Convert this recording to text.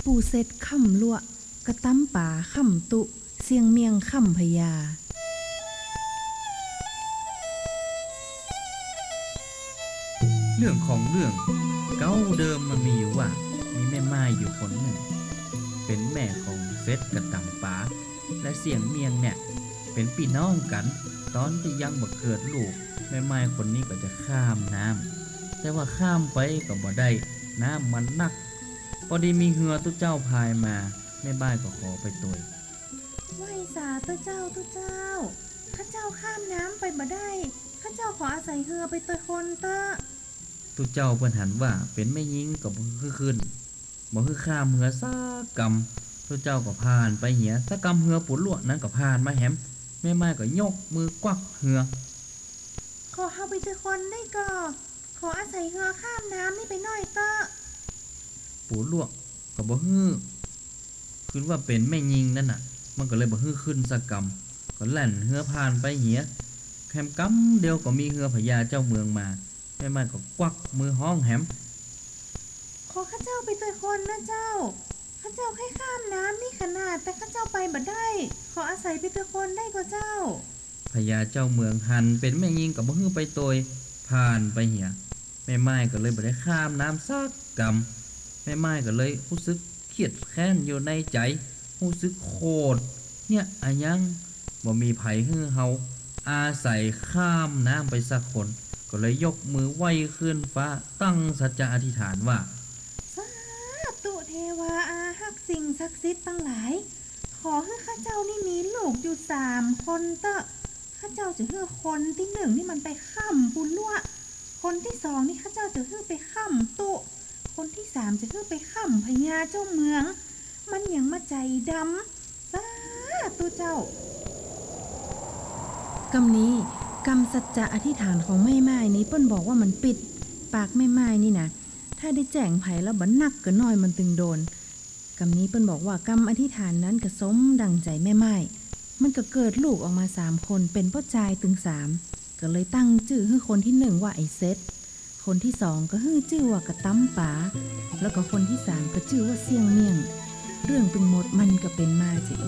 ปูเซ็ดค่ำลั่วกระตั้มป่าค่ำตุเสียงเมียงค่ำพญาเรื่องของเรื่องเก้าเดิมมันมีอยู่ว่ามีแม่ไม้อยู่คนหนึ่งเป็นแม่ของเซ็ดกับตำป๋าและเสียงเมียงเนี่ยเป็นพี่น้องกันตอนที่ยังบ่เกิดลูกแม่ไม้คนนี้ก็จะข้ามน้ำแต่ว่าข้ามไปก็บ่ได้น้ำมันนักพอดีมีเหือตุเจ้าพายมาแม่บ้านก็ขอไปตัวไหวสาตัวเจ้าข้าเจ้าข้ามน้ำไปบ่ได้ข้าเจ้าขออาศัยเหือไปตัวคนเตอะตุเจ้าเพิ่นหันว่าเป็นแม่ยิงก็บ่คือขึ้นบ่คือข้ามเหือซักกำตุเจ้าก็ผ่านไปเหียซักกำเหือปุดลวดนั้นก็ผ่านมาแหมแม่ไม้ก็ยกมือกวักเหือขอเฮาไปตัวคนได้ก็ขออาศัยเหือข้ามน้ำนี่ไปหน่อยเตอะปุดลวดก็บ่ฮื้อคือว่าเป็นแม่ยิงนั่นน่ะมันก็เลยบ่ฮื้อขึ้นซักกำก็แล่นเหือผ่านไปเหียแฮมกำเดียวก็มีเหือพญาเจ้าเมืองมาแม่ไม้ก็กวักมือห้องแหมขอข้าเจ้าไปตัวคนนะเจ้าข้าเจ้าแค่ข้ามน้ำนี่ขนาดแต่ข้าเจ้าไปบ่ได้ขออาศัยไปตัวคนได้ก็เจ้าพญาเจ้าเมืองหันเป็นแม่ยิงก็บ่ฮื้อไปตัวผ่านไปเหียแม่ไม้ก็เลยบ่ได้ข้ามน้ำซักกำแม่ไม้ก็เลยรู้สึกเครียดแค้นอยู่ในใจรู้สึกโคตรเนี่ยอะยังบ่มีไผฮื้อเฮาอาศัยข้ามน้ำไปสักคนก็เลยยกมือไหว้ขึ้นฟ้าตั้งสัจจะอธิษฐานว่าสาธุเทวาอาหักสิ่งศักดิ์สิทธิ์ทั้งหลายขอให้ข้าเจ้านี่มีลูกอยู่3 คนเตอะข้าเจ้าจะให้คนที่1นี่มันไปค่ำปุลั่วคนที่2นี่ข้าเจ้าจะให้ไปค่ำตุคนที่3จะให้ไปค่ำพญาเจ้าเมืองมันยังมาใจดำสาธุเจ้ากำนี้กำสัจจะอธิษฐานของแม่ไม้นี้เปิ้นบอกว่ามันปิดปากแม่ไม้นี่นะถ้าได้แจ้งไผแล้วบ่นักก็น้อยมันตึงโดนกำนี้เปิ้นบอกว่ากำอธิษฐานนั้นก็สมดังใจแม่ไม้มันก็เกิดลูกออกมา3 คนเป็นพ่อชายถึง3ก็เลยตั้งชื่อให้คนที่1ว่าไอ้เซตคนที่2ก็ฮื้อชื่อว่ากระตั้มป๋าแล้วก็คนที่3ก็ชื่อว่าเสี่ยงเมี่ยงเรื่องตึงหมดมันก็เป็นมาจะ